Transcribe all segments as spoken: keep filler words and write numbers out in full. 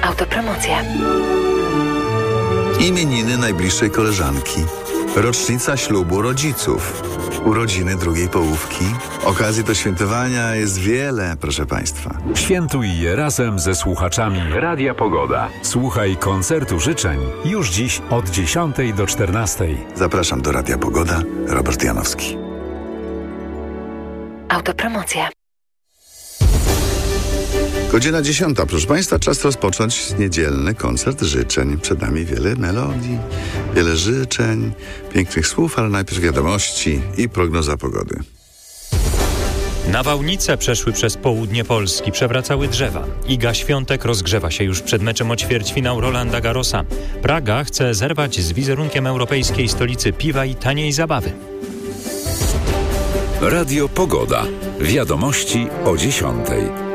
Autopromocja. Imieniny najbliższej koleżanki. Rocznica ślubu rodziców. Urodziny drugiej połówki. Okazji do świętowania jest wiele, proszę Państwa. Świętuj je razem ze słuchaczami Radia Pogoda. Słuchaj koncertu życzeń już dziś od dziesiątej do czternastej. Zapraszam do Radia Pogoda. Robert Janowski. Autopromocja. Godzina dziesiąta, proszę Państwa, czas rozpocząć niedzielny koncert życzeń. Przed nami wiele melodii, wiele życzeń, pięknych słów, ale najpierw wiadomości i prognoza pogody. Nawałnice przeszły przez południe Polski, przewracały drzewa. Iga Świątek rozgrzewa się już przed meczem o ćwierćfinał Rolanda Garrosa. Praga chce zerwać z wizerunkiem europejskiej stolicy piwa i taniej zabawy. Radio Pogoda. Wiadomości o dziesiątej.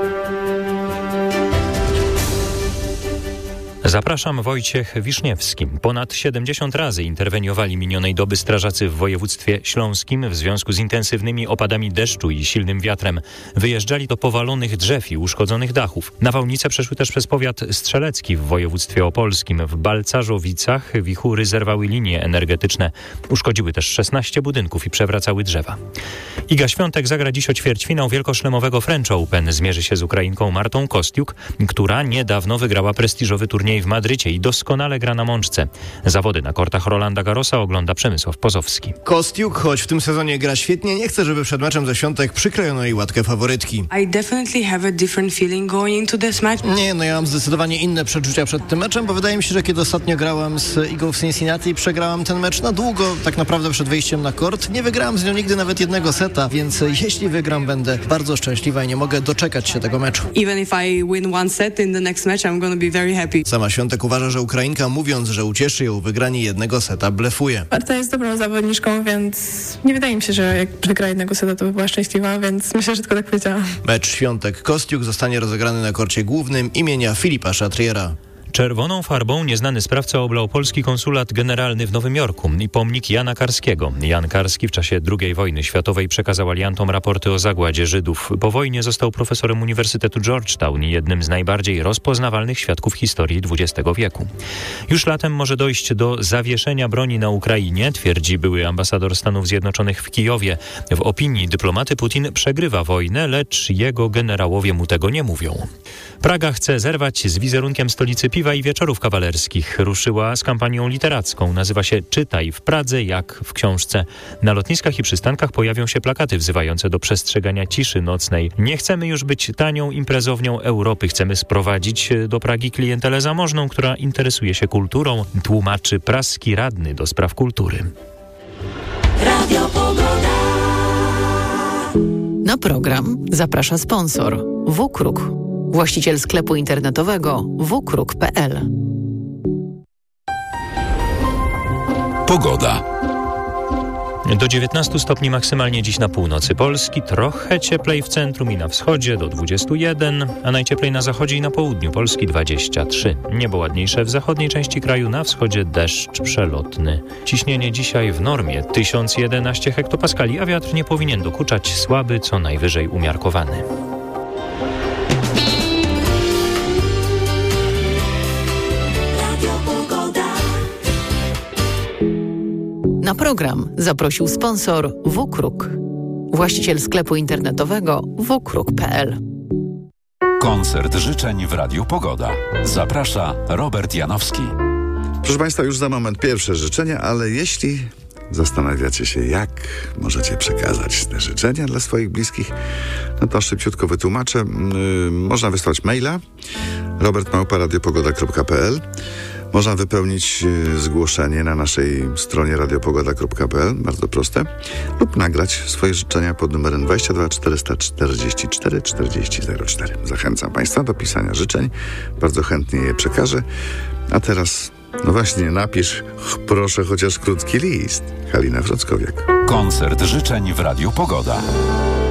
Zapraszam, Wojciech Wiszniewski. Ponad siedemdziesiąt razy interweniowali minionej doby strażacy w województwie śląskim w związku z intensywnymi opadami deszczu i silnym wiatrem. Wyjeżdżali do powalonych drzew i uszkodzonych dachów. Nawałnice przeszły też przez powiat strzelecki w województwie opolskim. W Balcarzowicach wichury zerwały linie energetyczne. Uszkodziły też szesnaście budynków i przewracały drzewa. Iga Świątek zagra dziś o ćwierćfinał wielkoszlemowego French Open. Zmierzy się z Ukrainką Martą Kostiuk, która niedawno wygrała prestiżowy turniej w Madrycie i doskonale gra na mączce. Zawody na kortach Rolanda Garrosa ogląda Przemysław Pozowski. Kostiuk, choć w tym sezonie gra świetnie, nie chce, żeby przed meczem ze Świątek przyklejono jej łatkę faworytki. I definitely have a different feeling going into this match. Nie, no ja mam zdecydowanie inne przeczucia przed tym meczem, bo wydaje mi się, że kiedy ostatnio grałam z Igą w Cincinnati i przegrałam ten mecz na długo, tak naprawdę przed wejściem na kort, nie wygrałam z nią nigdy nawet jednego seta, więc jeśli wygram, będę bardzo szczęśliwa i nie mogę doczekać się tego meczu. Even if I win one set in the next match, I'm gonna be very happy. Sama Świątek uważa, że Ukrainka, mówiąc, że ucieszy ją wygranie jednego seta, blefuje. Marta jest dobrą zawodniczką, więc nie wydaje mi się, że jak wygra jednego seta, to by była szczęśliwa, więc myślę, że tylko tak powiedziałam. Mecz Świątek-Kostiuk zostanie rozegrany na korcie głównym imienia Filipa Chatriera. Czerwoną farbą nieznany sprawca oblał polski konsulat generalny w Nowym Jorku i pomnik Jana Karskiego. Jan Karski w czasie drugiej wojny światowej przekazał aliantom raporty o zagładzie Żydów. Po wojnie został profesorem Uniwersytetu Georgetown i jednym z najbardziej rozpoznawalnych świadków historii dwudziestego wieku. Już latem może dojść do zawieszenia broni na Ukrainie, twierdzi były ambasador Stanów Zjednoczonych w Kijowie. W opinii dyplomaty Putin przegrywa wojnę, lecz jego generałowie mu tego nie mówią. Praga chce zerwać z wizerunkiem stolicy piwa i wieczorów kawalerskich. Ruszyła z kampanią literacką. Nazywa się Czytaj w Pradze jak w książce. Na lotniskach i przystankach pojawią się plakaty wzywające do przestrzegania ciszy nocnej. Nie chcemy już być tanią imprezownią Europy. Chcemy sprowadzić do Pragi klientelę zamożną, która interesuje się kulturą, tłumaczy praski radny do spraw kultury. Radio Pogoda. Na program zaprasza sponsor WKRUK, właściciel sklepu internetowego w k r u k kropka p l. Pogoda. Do dziewiętnastu stopni maksymalnie dziś na północy Polski, trochę cieplej w centrum i na wschodzie do dwudziestu jeden, a najcieplej na zachodzie i na południu Polski dwadzieścia trzy. Niebo ładniejsze w zachodniej części kraju, na wschodzie deszcz przelotny. Ciśnienie dzisiaj w normie tysiąc jedenaście hektopaskali, a wiatr nie powinien dokuczać, słaby, co najwyżej umiarkowany. Na program zaprosił sponsor WKRUK, właściciel sklepu internetowego w k r u k kropka p l. Koncert życzeń w Radiu Pogoda. Zaprasza Robert Janowski. Proszę Państwa, już za moment pierwsze życzenia, ale jeśli zastanawiacie się, jak możecie przekazać te życzenia dla swoich bliskich, no to szybciutko wytłumaczę. Yy, można wysłać maila robert małpa radiopogoda kropka p l. Można wypełnić zgłoszenie na naszej stronie radiopogoda kropka p l, bardzo proste, lub nagrać swoje życzenia pod numerem dwadzieścia dwa czterysta czterdzieści cztery czterdzieści zero cztery. Zachęcam Państwa do pisania życzeń, bardzo chętnie je przekażę. A teraz, no właśnie, napisz, proszę, chociaż krótki list. Halina Wrockowiak. Koncert życzeń w Radiu Pogoda.